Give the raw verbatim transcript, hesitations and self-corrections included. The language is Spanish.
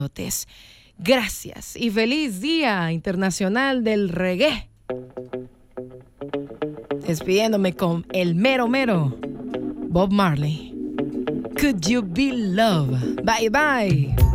Gracias y feliz Día Internacional del Reggae. Despidiéndome con el mero mero Bob Marley. Could you be love? Bye bye.